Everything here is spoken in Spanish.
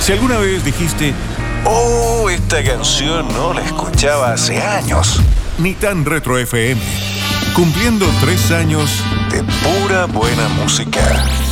Si alguna vez dijiste, oh, esta canción no la escuchaba hace años. Ni tan Retro FM, cumpliendo 3 años de pura buena música.